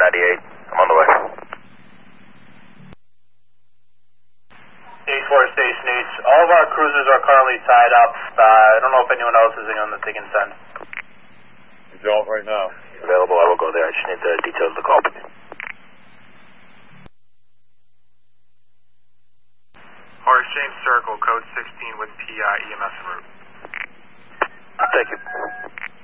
98. I'm on the way. Stage 4, Station H. All of our cruisers are currently tied up. I don't know if anyone else is anyone that they can send. You don't right now. Available, I will go there. I just need the details of the call. Horace James Circle, code 16 with PI EMS en route. Thank you.